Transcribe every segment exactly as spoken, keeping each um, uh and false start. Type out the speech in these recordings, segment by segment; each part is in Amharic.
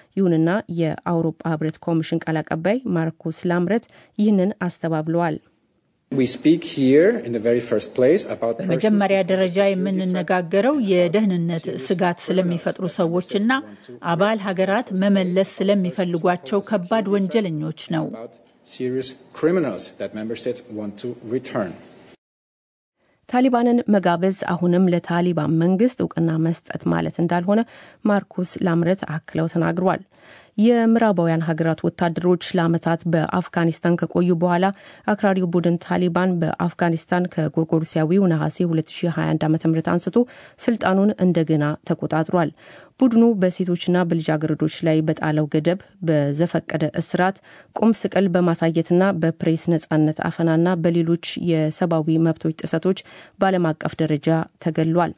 ይሁንና የአውሮፓ ህብረት ኮሚሽን ቃል አቀባይ ማርኩስ ላምረት ይህንን አስተባብለዋል። We speak here in the very first place about በመጀመሪያ ደረጃ የምንነጋገረው የደህንነት ስጋት ስለሚፈጥሩ ሰዎችና አባል ሀገራት መመለስ ስለሚፈልጓቸው ከባድ ወንጀለኞች ነው። serious criminals that member states want to return. ታሊባንን መጋበዝ አሁንም ለታሊባን መንግስት እውቅና መስጠት ማለት እንዳልሆነ ማርኩስ ላምረት አክለው ተናግረዋል። የምዕራባውያን ሀገራት ወታደሮች ለአመታት በአፍጋኒስታን ከቆዩ በኋላ አክራሪው ቡድን ታሊባን በአፍጋኒስታን ከጎርጎሮሳዊው ነሐሴ ሁለት ሺህ ሃያ አንድ ዓ.ም አንስቶ ስልጣኑን እንደገና ተቆጣጥሯል። ቡድኑ በሴቶችና በልጃገረዶች ላይ በጣለው ገደብ በዘፈቀደ እስራት፣ ቁም ስቅል በማሳየትና በፕሬስ ነጻነት አፈናና በሌሎች የሰብአዊ መብቶች ጥሰቶች በዓለም አቀፍ ደረጃ ተገሏል።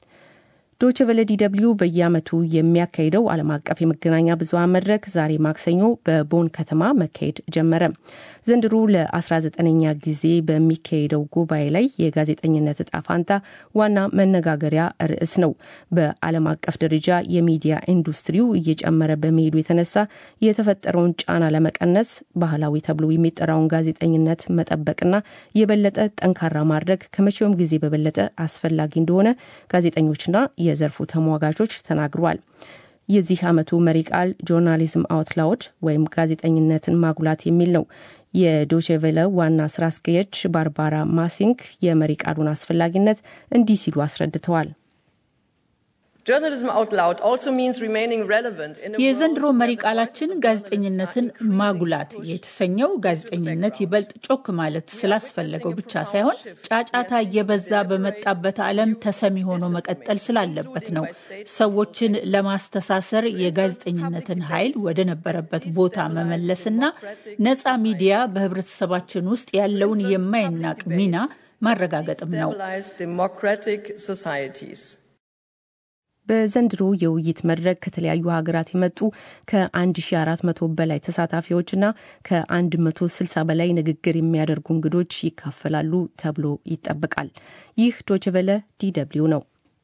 ዶቼ ቬለ ዲ ደብልዩ በየዓመቱ የሚያካሂደው ዓለም አቀፍ የመገናኛ ብዙሃን መድረክ ዛሬ ማክሰኞ በቦን ከተማ መካሄድ ጀመረ። ዘንድሮ ለ19ኛ ጊዜ በሚካሄደው ጉባኤ ላይ የጋዜጠኝነት ዕጣ ፈንታ ዋና መነጋገሪያ ርዕስ ነው። በዓለም አቀፍ ደረጃ የሚዲያ ኢንዱስትሪው እየጨመረ በመሄዱ የተነሳ የተፈጠረውን ጫና ለመቀነስ ባህላዊ ተብሎ የሚጠራውን ጋዜጠኝነት መጠበቅና የበለጠ ጠንካራ ማድረግ ከመቼውም ጊዜ በበለጠ አስፈላጊ እንደሆነ ጋዜጠኞችና የዘርፉ ተሟጋቾች ተናግረዋል። የዚህ ዓመቱ መሪ ቃል ጆርናሊዝም አውት ላውድ ወይም ጋዜጠኝነትን ማጉላት የሚል ነው። የዶቼ ቬለ ዋና ስራ አስኪያጅ ባርባራ ማሲንክ የመሪ ቃሉን አስፈላጊነት እንዲህ ሲሉ አስረድተዋል። Journalism out loud also means remaining relevant in a የዘንድሮ መሪ ቃላችን ጋዜጠኝነትን ማጉላት የተሰኘው ጋዜጠኝነት ይበልጥ ጮክ ማለት ስላስፈለገው ብቻ ሳይሆን ጫጫታ እየበዛ በመጣበት ዓለም ተሰሚ ሆኖ መቀጠል ስላለበት ነው። ሰዎችን ለማስተሳሰር የጋዜጠኝነትን ኃይል ወደ ነበረበት ቦታ መመለስና ነፃ ሚዲያ በህብረተሰባችን ውስጥ ያለውን የማይናቅ ሚና ማረጋገጥም ነው። በዘንድሮ የውይይት መድረክ ከተለያዩ ሀገራት የመጡ ከ1400 በላይ ተሳታፊዎችና ከ160 በላይ ንግግር የሚያደርጉ እንግዶች ይካፈላሉ ተብሎ ይጠበቃል። ይህ ዶቼ ቬለ ዲ ደብልዩ ነው።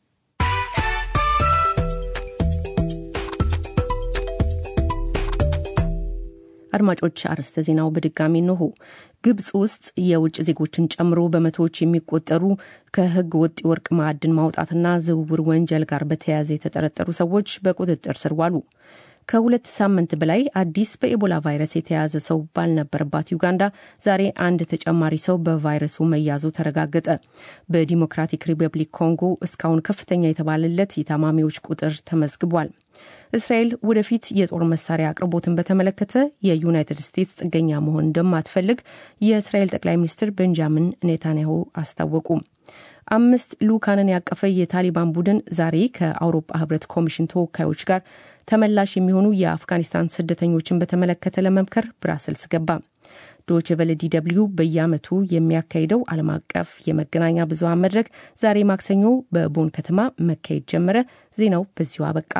አድማጮች አርስተ ዜናው በድጋሚ ነው። ግብጽ ውስጥ የውጭ ዜጎችን ጨምሮ በመቶዎች የሚቆጠሩ ከህግ ወጥ ወርቅ ማዕድን ማውጣትና ዝውውር ወንጀል ጋር በተያያዘ የተጠረጠሩ ሰዎች በቁጥጥር ስር ዋሉ። ከሁለት ሳምንት በላይ አዲስ በኢቦላ ቫይረስ የተያዘ ሰው ባልነበረባት ዩጋንዳ ዛሬ አንድ ተጨማሪ ሰው በቫይረሱ መያዙ ተረጋገጠ። በዲሞክራቲክ ሪፐብሊክ ኮንጎ እስካሁን ከፍተኛ የተባለለት የታማሚዎች ቁጥር ተመዝግቧል። እስራኤል ወደፊት የጦር መሳሪያ አቅርቦትን በተመለከተ የዩናይትድ ስቴትስ ጥገኛ መሆን እንደማትፈልግ የእስራኤል ጠቅላይ ሚኒስትር ቤንጃሚን ኔታንያሁ አስታወቁ። አምስት ሉካንን ያቀፈ የታሊባን ቡድን ዛሬ ከአውሮፓ ህብረት ኮሚሽን ተወካዮች ጋር ተመላሽ የሚሆኑ የአፍጋኒስታን ስደተኞችን በተመለከተ ለመምከር ብራሰልስ ገባ። ዶቼ ቬለ ዲ ደብልዩ በየዓመቱ የሚያካሂደው ዓለም አቀፍ የመገናኛ ብዙሃን መድረክ ዛሬ ማክሰኞ በቦን ከተማ መካሄድ ጀመረ። ዜናው በዚሁ አበቃ።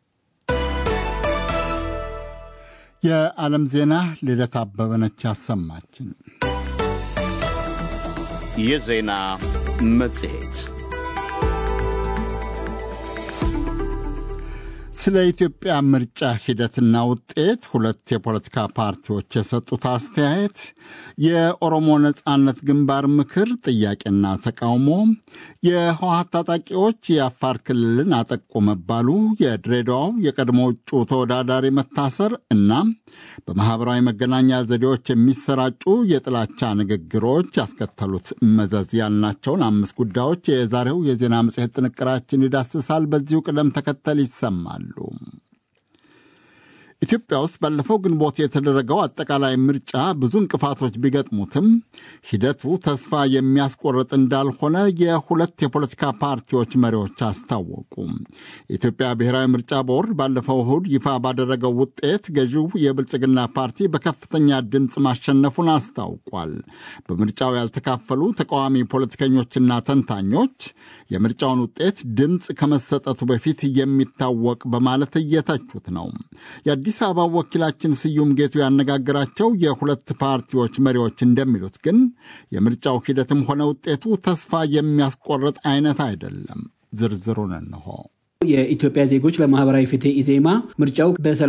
የዓለም ዜና ልደት አበበነች ያሰማችን። የዜና መጽሔት ስለ ኢትዮጵያ ምርጫ ሂደትና ውጤት ሁለት የፖለቲካ ፓርቲዎች የሰጡት አስተያየት፣ የኦሮሞ ነጻነት ግንባር ምክር ጥያቄና ተቃውሞ፣ የህወሓት ታጣቂዎች የአፋር ክልልን አጠቁ መባሉ፣ የድሬዳዋው የቀድሞ እጩ ተወዳዳሪ መታሰር እና በማህበራዊ መገናኛ ዘዴዎች የሚሰራጩ የጥላቻ ንግግሮች ያስከተሉት መዘዝ ያልናቸውን አምስት ጉዳዮች የዛሬው የዜና መጽሔት ጥንቅራችን ይዳስሳል። በዚሁ ቅደም ተከተል ይሰማሉ። ኢትዮጵያ ውስጥ ባለፈው ግንቦት የተደረገው አጠቃላይ ምርጫ ብዙ እንቅፋቶች ቢገጥሙትም ሂደቱ ተስፋ የሚያስቆርጥ እንዳልሆነ የሁለት የፖለቲካ ፓርቲዎች መሪዎች አስታወቁ። የኢትዮጵያ ብሔራዊ ምርጫ ቦርድ ባለፈው እሁድ ይፋ ባደረገው ውጤት ገዢው የብልጽግና ፓርቲ በከፍተኛ ድምፅ ማሸነፉን አስታውቋል። በምርጫው ያልተካፈሉ ተቃዋሚ ፖለቲከኞችና ተንታኞች የምርጫውን ውጤት ድምፅ ከመሰጠቱ በፊት የሚታወቅ በማለት እየተቹት ነው። የአዲስ አበባ ወኪላችን ስዩም ጌቱ ያነጋገራቸው የሁለት ፓርቲዎች መሪዎች እንደሚሉት ግን የምርጫው ሂደትም ሆነ ውጤቱ ተስፋ የሚያስቆርጥ አይነት አይደለም። ዝርዝሩን እንሆ። የኢትዮጵያ ዜጎች ለማህበራዊ ፍትህ ኢዜማ ምርጫው